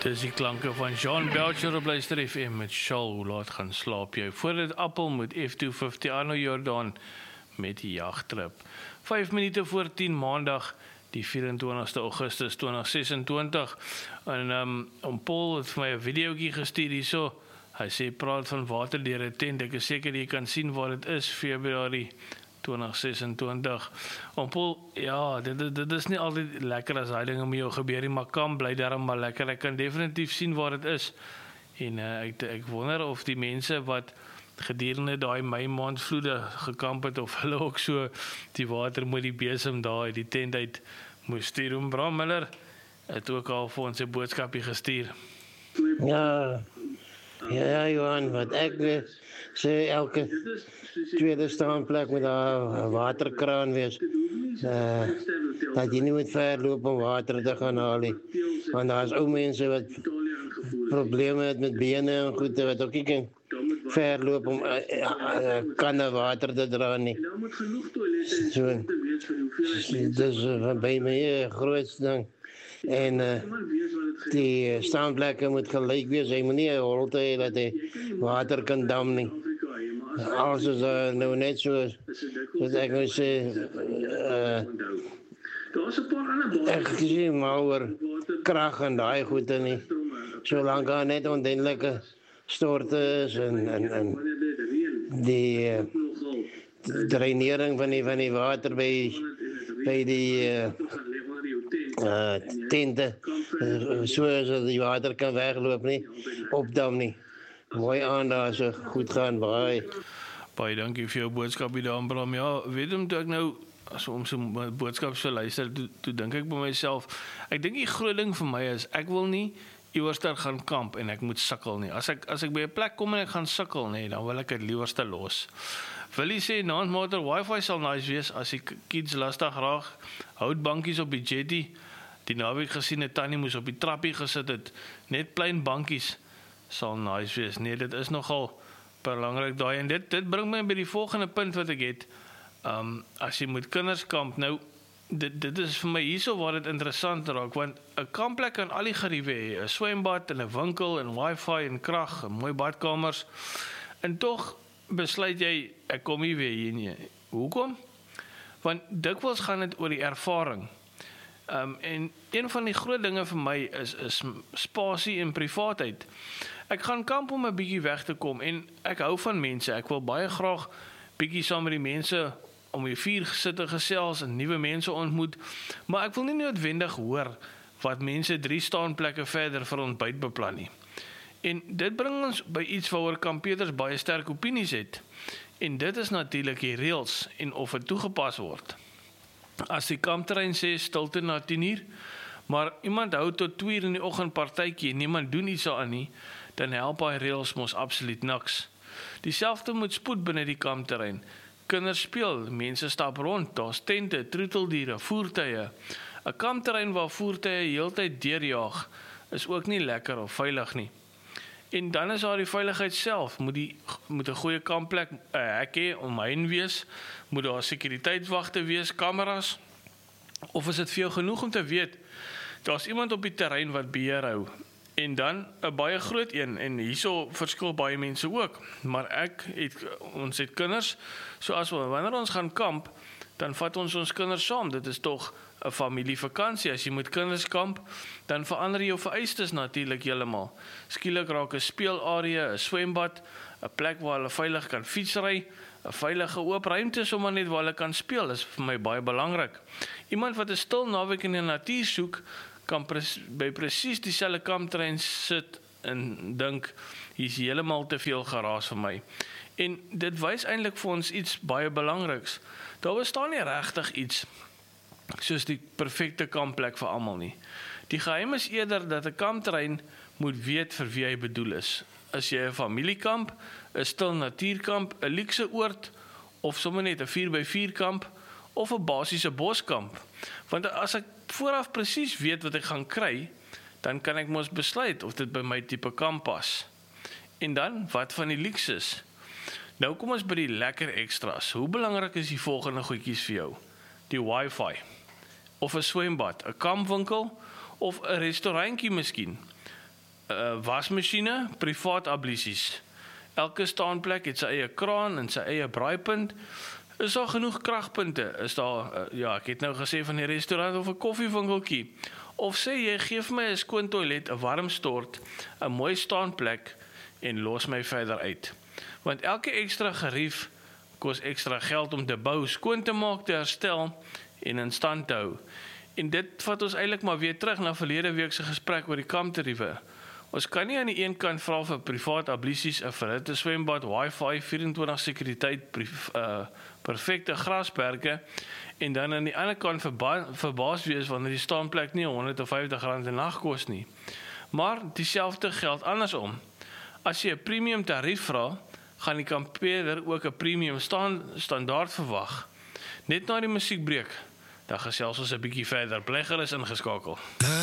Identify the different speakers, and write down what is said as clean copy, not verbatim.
Speaker 1: Dis die klanke van John Belcher op Luister FM met Shal, hoe laat gaan slaap jy? Voor dit Appel met F250 Arno Jordan met die jagtrip. 5 minute voor 10 maandag, die 24ste Augustus 2026. En Paul het vir my 'n videoetjie gestuur hierso. Hy sê praat van water deur 'n tent. Ek is seker jy kan sien waar dit is, Februarie 2026. Paul, ja, dit is nie altyd lekker as hy dinge met jou gebeur nie, maar kan bly daarom maar lekker. Ek kan definitief sien waar dit is. En ek wonder of die mense wat gedurende daai Mei maand vloede gekamp het, of hulle ook so die water met die besem daar uit die tent uit moes stuur. Bram Miller het ook al vir ons 'n boodskapie gestuur.
Speaker 2: Ja, Johan, wat ek sê elke tweede staanplek met 'n waterkraan wees. Dat jy nie moet verloop om water te gaan haal nie. Want daar's ou mense wat probleme het met bene en goede wat ook nie kan verloop om kanne water te dra nie. So, dis by my grootste ding. En die staanplekke moet gelyk wees. Hy moet nie 'n holte hê dat hy water kan dam nie. Alles is nou net so ek moet sê ek sien maar oor krag en daai goede nie. Solank daar net onduidelike storte is en die drainering van die water by die tente, sodat die water kan wegloop nie, opdam nie. Mooi aan daar so goed gaan,
Speaker 1: baie dankie vir jou boodskap hier Bram. Ja, weet hom toe ek nou om so 'n boodskap so luister, toe dink ek by myself, ek dink die groot ding vir my is, ek wil nie iewerster gaan kamp en ek moet sukkel nie. As ek by 'n plek kom en ek gaan sukkel nie, dan wil ek dit liewerste los. Willie sê, naandmater, wifi sal nice wees as die kids lastig raak, houtbankies op die jetty, die naweek gesien het tannie moes op die trappie gesit het, net plain bankies sal nice wees. Nee, dit is nogal belangrik daai, en dit bring my by die volgende punt wat ek het, as jy moet kinders kamp, nou, dit is vir my hierso waar dit interessant raak, want 'n kampplek kan al die geriewe hê, 'n swembad en 'n winkel en wifi en krag en mooi badkamers, en tog besluit jy, ek kom nie weer hier nie. Hoekom? Want dikwels gaan dit oor die ervaring. En een van die groot dinge vir my is spasie en privaatheid. Ek gaan kamp om 'n bietjie weg te kom, en ek hou van mense, ek wil baie graag bietjie saam met die mense om die vuur sit te gesels en nuwe mense ontmoet, maar ek wil nie noodwendig hoor wat mense 3 staanplekke verder vir ontbyt beplan nie. En dit bring ons by iets waaroor kampeerders baie sterk opinies het, en dit is natuurlik die reëls en of dit toegepas word. As die kampterrein sê stilte na 10:00, maar iemand hou tot 2:00 in die oggend partytjie en niemand doen iets daaraan nie, dan help daai reëls mos absoluut niks. Dieselfde moet spoed binne die kampterrein. Kinders speel, mense stap rond, daar's tente, troeteldiere, voertuie. 'n Kampterrein waar voertuie heeltyd deurjaag, is ook nie lekker of veilig nie. En dan is daar die veiligheid self, moet 'n goeie kampplek 'n hek hê, omheen wees, moet daar sekuriteitswagte wees, kameras, of is dit vir jou genoeg om te weet, daar's iemand op die terrein wat beheer hou, en dan 'n baie groot een, en hierso verskil baie mense ook, maar ons het kinders, so wanneer ons gaan kamp, dan vat ons kinders saam, dit is tog 'n familievakansie. As jy met kinders kamp, dan verander jou vereistes natuurlik heeltemal. Skielik raak 'n speelarea, 'n swembad, 'n plek waar hulle veilig kan fietsry, 'n veilige oop ruimte sommer net waar hulle kan speel, is vir my baie belangrik. Iemand wat 'n stil naweek in die natuur soek, kan by presies dieselfde kampterrein sit en dink, hier's heeltemal te veel geraas vir my. En dit wys eintlik vir ons iets baie belangriks. Daar bestaan nie regtig iets soos die perfekte kampplek vir almal nie. Die geheim is eerder dat 'n kampterrein moet weet vir wie hy bedoel is. As jy 'n familiekamp, 'n stil natuurkamp, 'n luukse oord, of sommer net 'n 4x4 kamp, of 'n basiese boskamp. Want as ek vooraf presies weet wat ek gaan kry, dan kan ek mos besluit of dit by my tipe kamp pas. En dan, wat van die luukses? Nou kom ons by die lekker extras. Hoe belangrik is die volgende goedjies vir jou? Die wifi, of 'n swembad, 'n kampwinkel, of 'n restaurantjie miskien. wasmasjiene, privaat ablisies. Elke staanplek het sy eie kraan en sy eie braaipunt. Is daar genoeg kragpunte? Is daar, ja, ek het nou gesê van die restaurant of 'n koffiewinkeltjie. Of sê jy, gee vir my 'n skoon toilet, 'n warm stort, 'n mooi staanplek en los my verder uit. Want elke ekstra gerief kos ekstra geld om te bou, skoon te maak, te herstel en in stand te hou. En dit vat ons eintlik maar weer terug na verlede week se gesprek oor die kamptariewe. Ons kan nie aan die een kant vra vir privaat ablisies, 'n verhitte swembad, wifi, 24 sekuriteit, perfekte grasperke en dan aan die ander kant verbaas wees wanneer die staanplek nie R150 'n nag kos nie. Maar dieselfde geld andersom. As jy 'n premium tarief vra, gaan die kampeerder ook 'n premium standaard verwag. Net na die musiekbreek, dan gesels ons 'n bietjie verder. Bly gerus ingeskakel.